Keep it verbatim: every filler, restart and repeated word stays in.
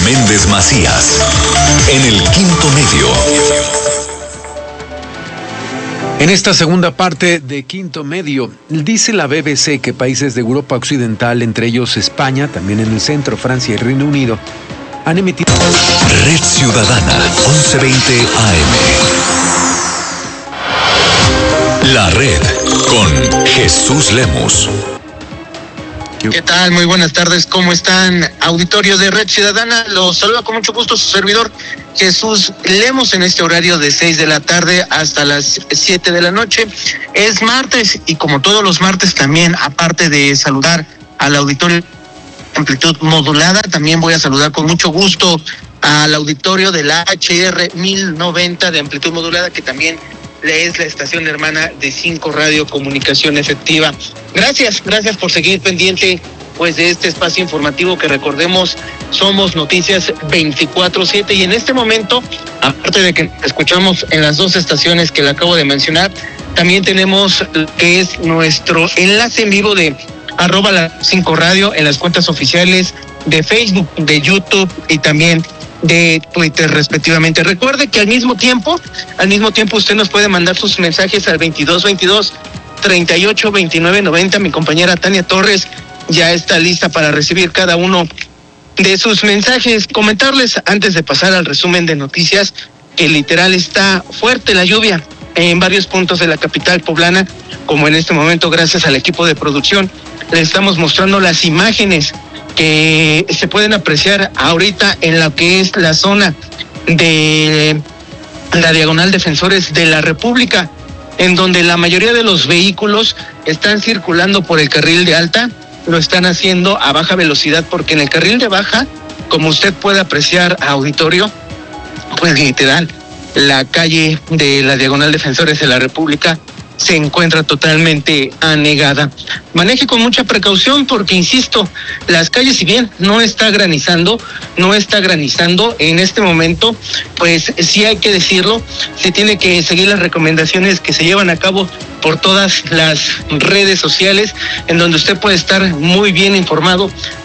Méndez Macías, en el Quinto Medio. En esta segunda parte de Quinto Medio, dice la B B C que países de Europa Occidental, entre ellos España, también en el centro, Francia y Reino Unido, han emitido... Red Ciudadana, once veinte A M. La Red, con Jesús Lemus. ¿Qué tal? Muy buenas tardes, ¿cómo están? Auditorio de Red Ciudadana, los saluda con mucho gusto su servidor Jesús Lemus en este horario de seis de la tarde hasta las siete de la noche. Es martes y como todos los martes también, aparte de saludar al auditorio de amplitud modulada, también voy a saludar con mucho gusto al auditorio de la H R mil noventa de amplitud modulada, que también es la estación hermana de cinco Radio Comunicación Efectiva. Gracias, gracias por seguir pendiente pues de este espacio informativo que, recordemos, somos Noticias veinticuatro siete, y en este momento, aparte de que escuchamos en las dos estaciones que le acabo de mencionar, también tenemos lo que es nuestro enlace en vivo de arroba la cinco Radio en las cuentas oficiales de Facebook, de YouTube y también de Twitter, respectivamente. Recuerde que al mismo tiempo, al mismo tiempo usted nos puede mandar sus mensajes al veintidós veintidós treinta y ocho veintinueve noventa. Mi compañera Tania Torres ya está lista para recibir cada uno de sus mensajes. Comentarles, antes de pasar al resumen de noticias, que literal está fuerte la lluvia en varios puntos de la capital poblana, como en este momento, gracias al equipo de producción, le estamos mostrando las imágenes que se pueden apreciar ahorita en lo que es la zona de la Diagonal Defensores de la República, en donde la mayoría de los vehículos están circulando por el carril de alta, lo están haciendo a baja velocidad, porque en el carril de baja, como usted puede apreciar, auditorio, pues literal, la calle de la Diagonal Defensores de la República se encuentra totalmente anegada. Maneje con mucha precaución porque, insisto, las calles, si bien no está granizando, no está granizando en este momento, pues sí hay que decirlo, se tiene que seguir las recomendaciones que se llevan a cabo por todas las redes sociales, en donde usted puede estar muy bien informado